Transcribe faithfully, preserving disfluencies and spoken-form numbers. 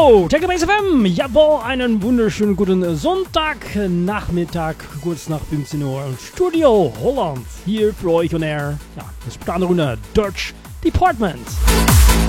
Hallo, Technobase F M. Jawohl, einen wunderschönen guten Sonntagnachmittag, kurz nach fünfzehn Uhr. Studio Holland, hier für euch on air. Ja, das ist eine Runde Dutch Department.